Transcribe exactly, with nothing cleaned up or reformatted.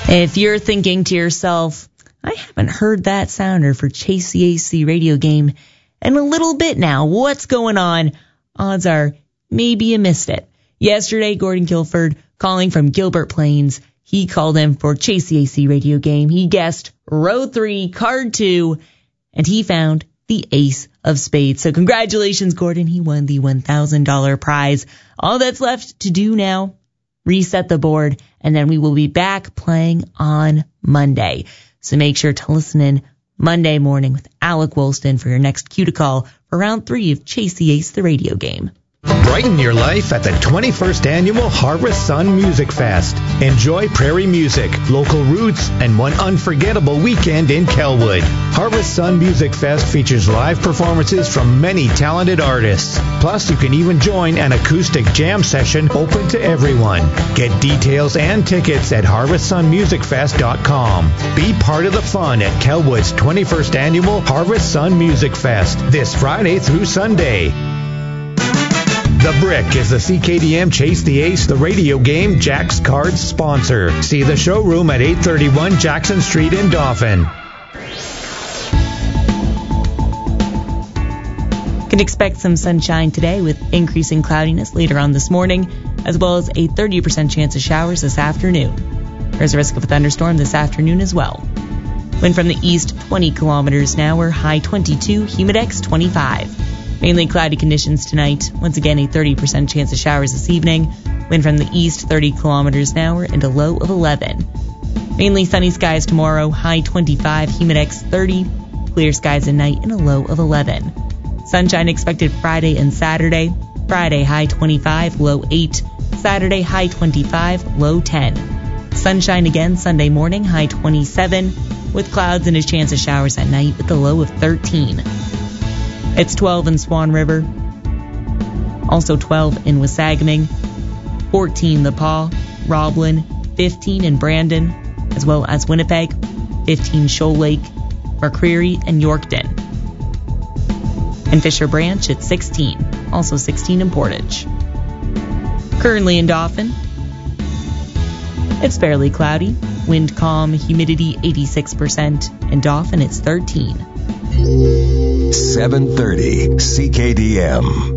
If you're thinking to yourself, I haven't heard that sounder for Chase the A C radio game in a little bit now. What's going on? Odds are maybe you missed it. Yesterday, Gordon Guilford, calling from Gilbert Plains, he called in for Chase the A C radio game. He guessed row three, card two, and he found the ace of spades. So congratulations, Gordon. He won the one thousand dollars prize. All that's left to do now, reset the board, and then we will be back playing on Monday. So make sure to listen in Monday morning with Alec Wolston for your next cue to call for round three of Chase the Ace, the radio game. Brighten your life at the twenty-first Annual Harvest Sun Music Fest. Enjoy prairie music, local roots, and one unforgettable weekend in Kelwood. Harvest Sun Music Fest features live performances from many talented artists. Plus, you can even join an acoustic jam session open to everyone. Get details and tickets at harvest sun music fest dot com. Be part of the fun at Kelwood's twenty-first Annual Harvest Sun Music Fest this Friday through Sunday. The Brick is the C K D M Chase the Ace, the radio game, Jack's Cards sponsor. See the showroom at eight thirty-one Jackson Street in Dauphin. Can expect some sunshine today with increasing cloudiness later on this morning, as well as a thirty percent chance of showers this afternoon. There's a risk of a thunderstorm this afternoon as well. Wind from the east, twenty kilometers an hour, high twenty-two, humidex twenty-five. Mainly cloudy conditions tonight. Once again, a thirty percent chance of showers this evening. Wind from the east, thirty kilometers an hour, and a low of eleven. Mainly sunny skies tomorrow, high twenty-five, humidex thirty. Clear skies at night, and a low of eleven. Sunshine expected Friday and Saturday. Friday, high twenty-five, low eight. Saturday, high twenty-five, low ten. Sunshine again Sunday morning, high twenty-seven, with clouds and a chance of showers at night with a low of thirteen. It's twelve in Swan River, also twelve in Wasagaming, fourteen La Paw, Roblin, fifteen in Brandon, as well as Winnipeg, fifteen Shoal Lake, McCreary, and Yorkton. In Fisher Branch, it's sixteen, also sixteen in Portage. Currently in Dauphin, it's fairly cloudy, wind calm, humidity eighty-six percent. In Dauphin, it's thirteen. seven thirty C K D M.